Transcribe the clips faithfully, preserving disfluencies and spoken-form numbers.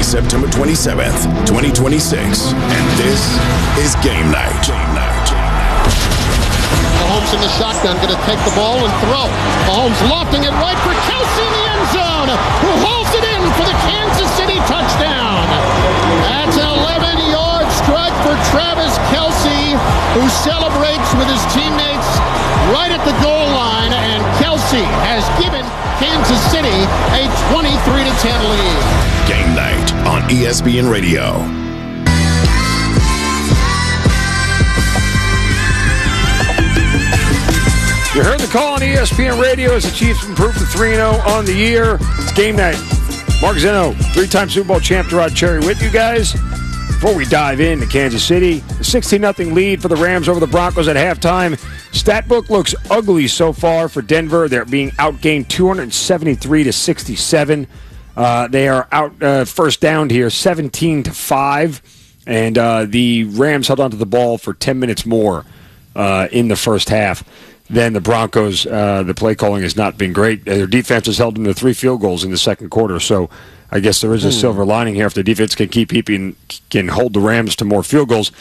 Sunday, September twenty-seventh, twenty twenty-six. And this is Game Night. Game Night. Mahomes in the shotgun, going to take the ball and throw. Mahomes lofting it right for Kelce in the end zone, who holds it in for the Kansas City touchdown. That's an eleven-yard strike for Travis Kelce, who celebrates with his teammates right at the goal line, and Kelce has given Kansas City a twenty-three to ten lead. Game Night on E S P N Radio. You heard the call on E S P N Radio as the Chiefs improved to three and oh on the year. It's Game Night. Mark Zeno, three-time Super Bowl champ Gerard Cherry with you guys. Before we dive into Kansas City, the sixteen nothing lead for the Rams over the Broncos at halftime. Statbook looks ugly so far for Denver. They're being outgained two seventy-three to sixty-seven. Uh, they are out uh, first down here, seventeen to five. And uh, the Rams held onto the ball for ten minutes more uh, in the first half. Then the Broncos, uh, the play calling has not been great. Their defense has held them to three field goals in the second quarter. So I guess there is a hmm. silver lining here. If the defense can keep keeping, can hold the Rams to more field goals,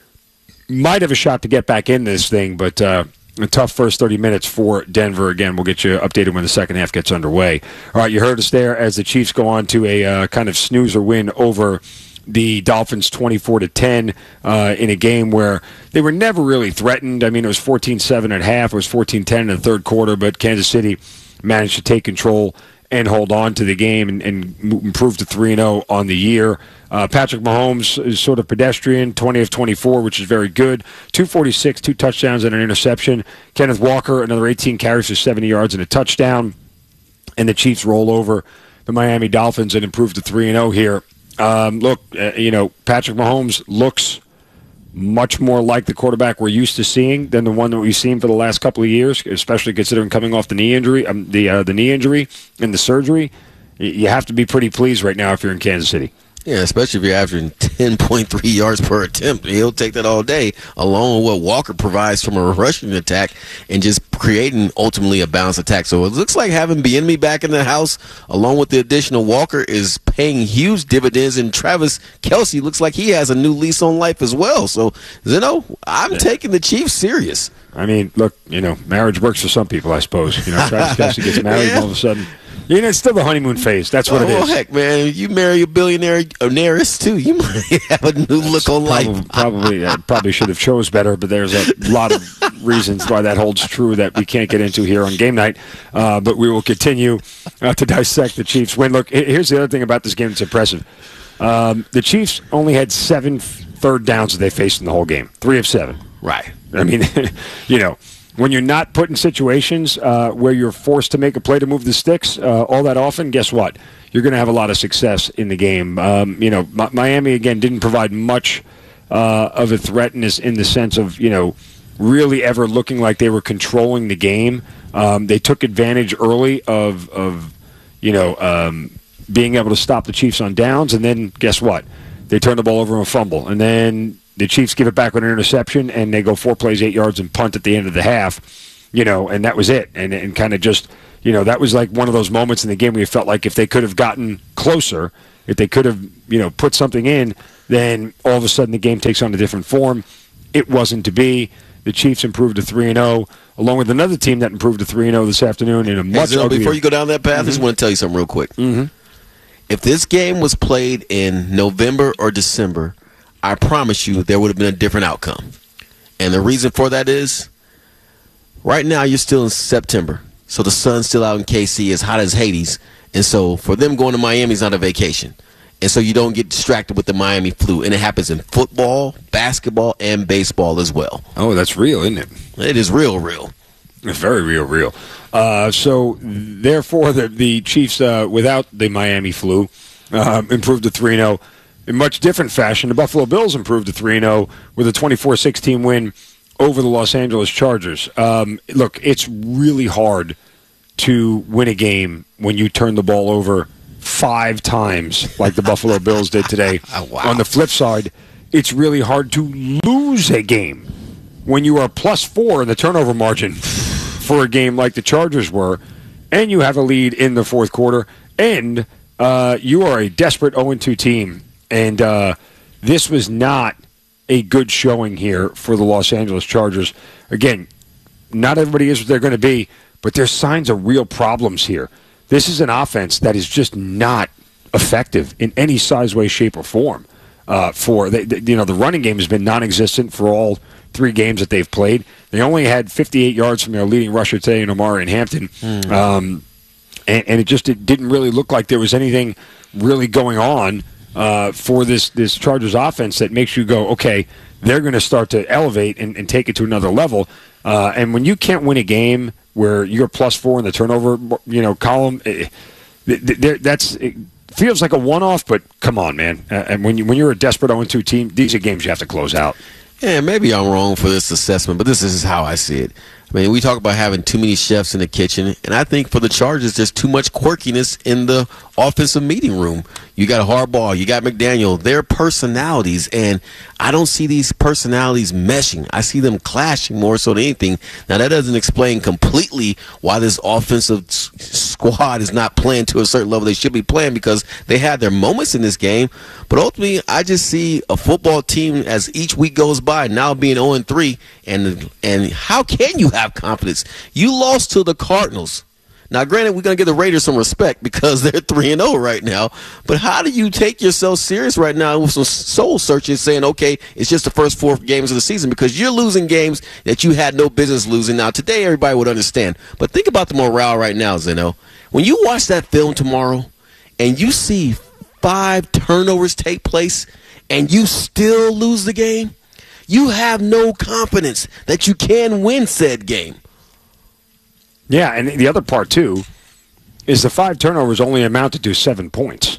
might have a shot to get back in this thing. But uh, a tough first thirty minutes for Denver. Again, we'll get you updated when the second half gets underway. All right, you heard us there as the Chiefs go on to a uh, kind of snoozer win over the Dolphins twenty-four to ten uh, in a game where they were never really threatened. I mean, it was fourteen seven at half. It was fourteen ten in the third quarter, but Kansas City managed to take control and hold on to the game and, and improve to three and oh on the year. Uh, Patrick Mahomes is sort of pedestrian, twenty of twenty-four, which is very good. two forty-six, two touchdowns and an interception. Kenneth Walker, another eighteen carries for seventy yards and a touchdown. And the Chiefs roll over the Miami Dolphins and improve to three and oh here. Um, look, uh, you know, Patrick Mahomes looks much more like the quarterback we're used to seeing than the one that we've seen for the last couple of years, especially considering coming off the knee injury, um, the uh, the knee injury and the surgery. You have to be pretty pleased right now if you're in Kansas City. Yeah, especially if you're averaging ten point three yards per attempt. He'll take that all day, along with what Walker provides from a rushing attack and just creating ultimately a balanced attack. So it looks like having Bieniemy back in the house, along with the additional Walker, is paying huge dividends. And Travis Kelce looks like he has a new lease on life as well. So, Zeno, I'm yeah. taking the Chiefs serious. I mean, look, you know, marriage works for some people, I suppose. You know, Travis Kelce gets married yeah. and all of a sudden. You know, it's still the honeymoon phase. That's what oh, it is. Well, heck, man, you marry a billionaire, an heiress, too. You might have a new look on probably, life. Probably, I probably should have chose better, but there's a lot of reasons why that holds true that we can't get into here on Game Night. Uh, but we will continue uh, to dissect the Chiefs' win. Look, here's the other thing about this game that's impressive. Um, the Chiefs only had seven third downs that they faced in the whole game. Three of seven. Right. I mean, you know. When you're not put in situations uh, where you're forced to make a play to move the sticks uh, all that often, guess what? You're going to have a lot of success in the game. Um, you know, M- Miami, again, didn't provide much uh, of a threat in, this, in the sense of, you know, really ever looking like they were controlling the game. Um, they took advantage early of, of you know, um, being able to stop the Chiefs on downs, and then guess what? They turned the ball over and fumble. And then the Chiefs give it back with an interception, and they go four plays, eight yards, and punt at the end of the half, you know, and that was it. And, and kind of just, you know, that was like one of those moments in the game where you felt like if they could have gotten closer, if they could have, you know, put something in, then all of a sudden the game takes on a different form. It wasn't to be. The Chiefs improved to three and oh, along with another team that improved to three and oh this afternoon in a much hey, Zeno, uglier... Before you go down that path, mm-hmm. I just want to tell you something real quick. Mm-hmm. If this game was played in November or December, I promise you there would have been a different outcome. And the reason for that is, right now you're still in September, so the sun's still out in K C, as hot as Hades. And so for them going to Miami is not a vacation. And so you don't get distracted with the Miami flu. And it happens in football, basketball, and baseball as well. Oh, that's real, isn't it? It is real, real. It's very real, real. Uh, so, therefore, the, the Chiefs, uh, without the Miami flu, uh, improved to three and oh. In much different fashion, the Buffalo Bills improved to three and oh with a twenty-four sixteen win over the Los Angeles Chargers. Um, look, it's really hard to win a game when you turn the ball over five times like the Buffalo Bills did today. Oh, wow. On the flip side, it's really hard to lose a game when you are plus four in the turnover margin for a game like the Chargers were, and you have a lead in the fourth quarter, and uh, you are a desperate oh and two team, and uh, this was not a good showing here for the Los Angeles Chargers. Again, not everybody is what they're going to be, but there's signs of real problems here. This is an offense that is just not effective in any size, way, shape, or form. Uh, for the, the, you know, the running game has been non-existent for all three games that they've played. They only had fifty-eight yards from their leading rusher today in Omarion Hampton, mm. um, and, and it just it didn't really look like there was anything really going on uh, for this this Chargers offense that makes you go, okay, they're going to start to elevate and, and take it to another level. Uh, and when you can't win a game where you're plus four in the turnover, you know, column, it, it, that's. It, feels like a one-off, but come on, man. Uh, and when, you, when you're a desperate oh and two team, these are games you have to close out. Yeah, maybe I'm wrong for this assessment, but this is how I see it. I mean, we talk about having too many chefs in the kitchen, and I think for the Chargers, there's too much quirkiness in the offensive meeting room. You got Harbaugh, you got McDaniel, their personalities, and I don't see these personalities meshing. I see them clashing more so than anything. Now, that doesn't explain completely why this offensive s- squad is not playing to a certain level they should be playing, because they had their moments in this game, but ultimately, I just see a football team as each week goes by now being oh and three, and and how can you have confidence? You lost to the Cardinals. Now, granted, we're going to give the Raiders some respect because they're three and oh right now, but how do you take yourself serious right now with some soul searching, saying, okay, it's just the first four games of the season, because you're losing games that you had no business losing. Now, today, everybody would understand, but think about the morale right now, Zeno. When you watch that film tomorrow and you see five turnovers take place and you still lose the game, you have no confidence that you can win said game. Yeah, and the other part, too, is the five turnovers only amounted to seven points.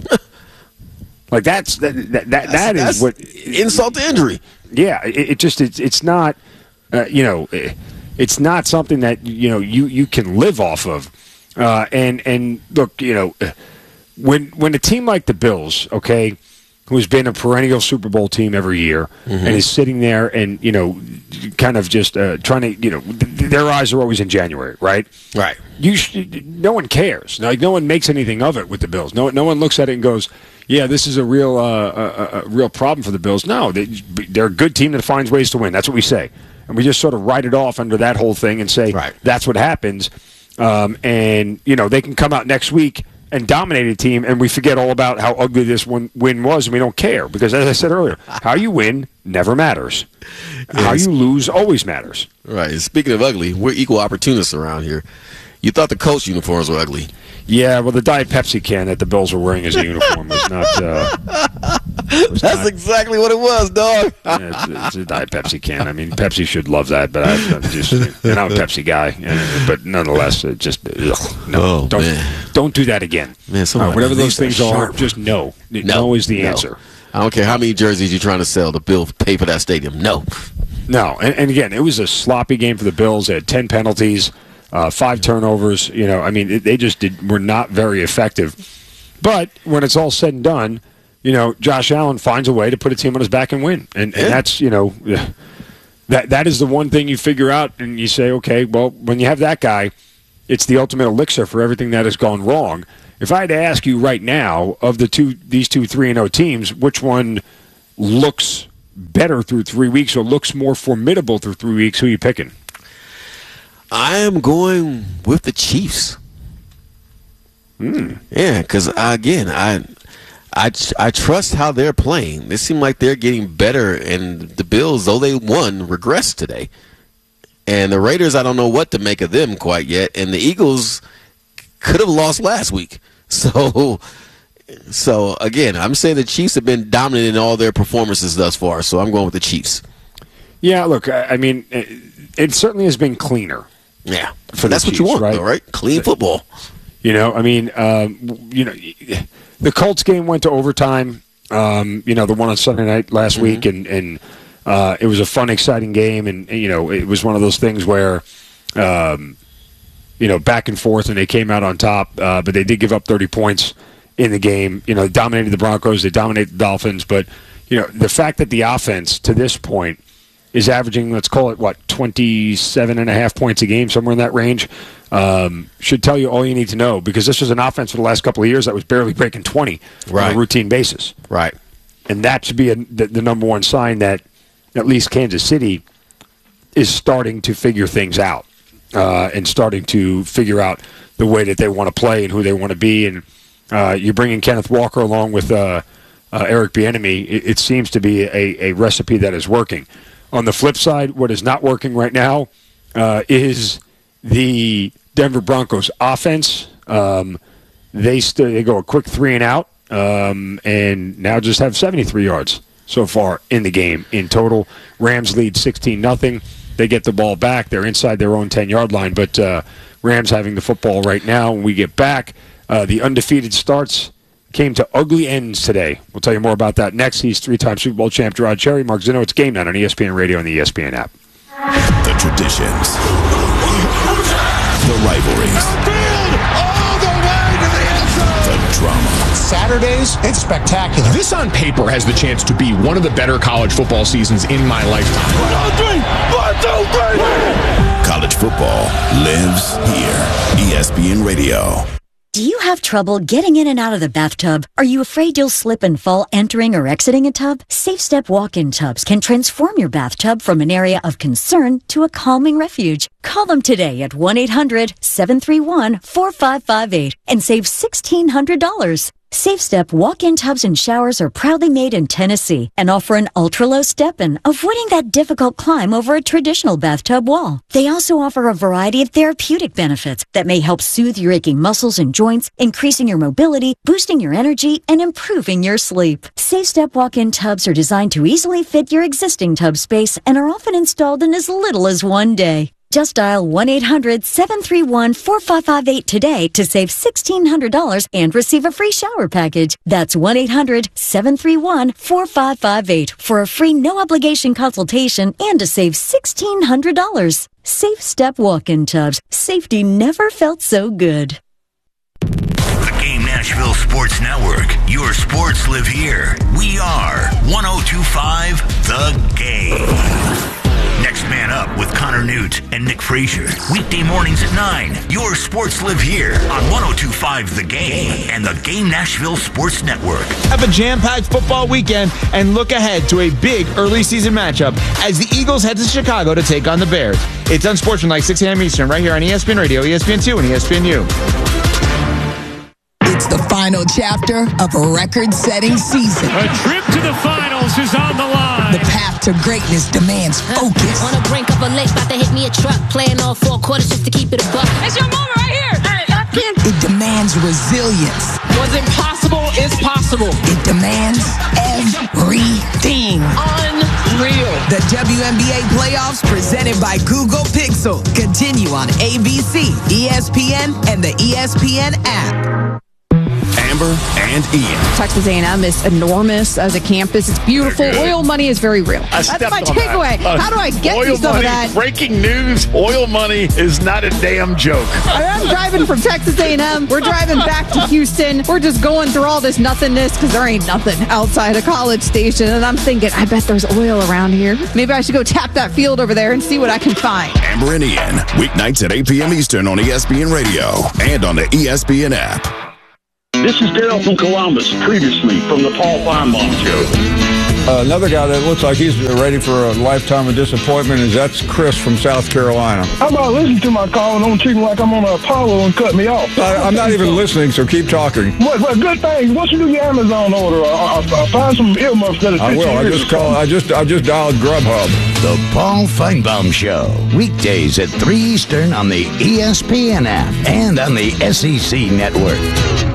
Like, that's that that, that, that's, that that's is what... insult to injury. Yeah, it, it just, it's, it's not, uh, you know, it's not something that, you know, you, you can live off of. Uh, and, and look, you know, when when a team like the Bills, okay, who's been a perennial Super Bowl team every year, mm-hmm. and is sitting there and, you know, kind of just uh, trying to, you know, th- their eyes are always in January, right? Right. You sh- no one cares. Like, no one makes anything of it with the Bills. No, no one looks at it and goes, yeah, this is a real, uh, a, a real problem for the Bills. No, they, they're a good team that finds ways to win. That's what we say. And we just sort of write it off under that whole thing and say, right. That's what happens. Um, and, you know, they can come out next week and dominate a team, and we forget all about how ugly this one win was, and we don't care. Because, as I said earlier, how you win never matters. Yeah, how you lose always matters. Right. Speaking of ugly, we're equal opportunists around here. You thought the Colts uniforms were ugly. Yeah, well, the Diet Pepsi can that the Bills were wearing as a uniform was not... Uh, was That's not, exactly what it was, dog. Yeah, it's, it's a Diet Pepsi can. I mean, Pepsi should love that, but I, I'm just... And I'm a Pepsi guy, and, but nonetheless, it just... Ugh, no, oh, don't, man. don't do that again. Man, uh, whatever those things are, just no. No, no is the no. answer. I don't care how many jerseys you're trying to sell to Bill pay for that stadium. No. No, and, and again, it was a sloppy game for the Bills. They had ten penalties. Uh, five turnovers, you know, I mean, it, they just did, were not very effective. But when it's all said and done, you know, Josh Allen finds a way to put a team on his back and win. And, and that's, you know, that that is the one thing you figure out and you say, okay, well, when you have that guy, it's the ultimate elixir for everything that has gone wrong. If I had to ask you right now, of the two, these two three and oh teams, which one looks better through three weeks or looks more formidable through three weeks, who are you picking? I am going with the Chiefs. Mm. Yeah, because, again, I, I, I trust how they're playing. They seem like they're getting better, and the Bills, though they won, regressed today. And the Raiders, I don't know what to make of them quite yet. And the Eagles could have lost last week. So, so again, I'm saying the Chiefs have been dominant in all their performances thus far, so I'm going with the Chiefs. Yeah, look, I, I mean, it, it certainly has been cleaner. Yeah, for that's Chiefs, what you want, right? though, right? Clean football. You know, I mean, um, you know, the Colts game went to overtime. Um, you know, the one on Sunday night last mm-hmm. week, and and uh, it was a fun, exciting game, and you know, it was one of those things where, um, you know, back and forth, and they came out on top, uh, but they did give up thirty points in the game. You know, they dominated the Broncos, they dominated the Dolphins, but you know, the fact that the offense to this point is averaging, let's call it, what, twenty-seven and a half points a game, somewhere in that range. um, should tell you all you need to know, because this was an offense for the last couple of years that was barely breaking twenty right. on a routine basis. Right. And that should be a, the, the number one sign that at least Kansas City is starting to figure things out uh, and starting to figure out the way that they want to play and who they want to be. And uh, you're bringing Kenneth Walker along with uh, uh, Eric Bieniemy. It, it seems to be a, a recipe that is working. On the flip side, what is not working right now uh, is the Denver Broncos offense. Um, they, st- they go a quick three and out um, and now just have seventy-three yards so far in the game. In total, Rams lead sixteen nothing. They get the ball back. They're inside their own ten-yard line, but uh, Rams having the football right now. When we get back, uh, the undefeated starts came to ugly ends today. We'll tell you more about that next. He's three-time Super Bowl champ Gerard Cherry. Mark Zinno, it's Game Night on E S P N Radio and the E S P N app. The traditions. The rivalries. The drama. Saturdays, it's spectacular. This on paper has the chance to be one of the better college football seasons in my lifetime. One, two, three. One, two, three. College football lives here. E S P N Radio. Do you have trouble getting in and out of the bathtub? Are you afraid you'll slip and fall entering or exiting a tub? SafeStep walk-in tubs can transform your bathtub from an area of concern to a calming refuge. Call them today at one eight hundred seven three one four five five eight and save sixteen hundred dollars. SafeStep walk-in tubs and showers are proudly made in Tennessee and offer an ultra-low step-in, avoiding that difficult climb over a traditional bathtub wall. They also offer a variety of therapeutic benefits that may help soothe your aching muscles and joints, increasing your mobility, boosting your energy, and improving your sleep. SafeStep walk-in tubs are designed to easily fit your existing tub space and are often installed in as little as one day. Just dial one eight hundred seven three one four five five eight today to save sixteen hundred dollars and receive a free shower package. That's one eight hundred seven three one four five five eight for a free no-obligation consultation and to save sixteen hundred dollars. SafeStep walk-in tubs. Safety never felt so good. The Game Nashville Sports Network. Your sports live here. We are one oh two point five The Game. Next Man Up with Connor Newt and Nick Frazier. Weekday mornings at nine. Your sports live here on one oh two point five The Game and the Game Nashville Sports Network. Have a jam-packed football weekend and look ahead to a big early season matchup as the Eagles head to Chicago to take on the Bears. It's Unsportsmanlike, six a.m. Eastern, right here on E S P N Radio, E S P N two, and E S P N U. It's the final chapter of a record-setting season. A trip to the finals is on the line. The path to greatness demands focus. On the brink of a lake, about to hit me a truck. Playing all four quarters just to keep it a buck. It's your moment right here. Hey, I can't. It demands resilience. What's impossible is possible. It demands everything. Unreal. The W N B A playoffs presented by Google Pixel continue on A B C, E S P N, and the E S P N app. Amber and Ian. Texas A and M is enormous as a campus. It's beautiful. Oil money is very real. I That's my on takeaway. That. Uh, How do I get oil you some money, of that? Breaking news, oil money is not a damn joke. I'm driving from Texas A and M. We're driving back to Houston. We're just going through all this nothingness because there ain't nothing outside a College Station. And I'm thinking, I bet there's oil around here. Maybe I should go tap that field over there and see what I can find. Amber and Ian, weeknights at eight p.m. Eastern on E S P N Radio and on the E S P N app. This is Daryl from Columbus, previously from the Paul Feinbaum Show. Uh, another guy that looks like he's ready for a lifetime of disappointment is that's Chris from South Carolina. How about listening to my call and don't treat me like I'm on Apollo and cut me off? I, I'm not even listening, so keep talking. What, what good thing? Once you do your Amazon order, I'll, I'll find some earmuffs that I will. I just call. I just. I just dialed Grubhub. The Paul Feinbaum Show, weekdays at three Eastern on the E S P N app and on the S E C network.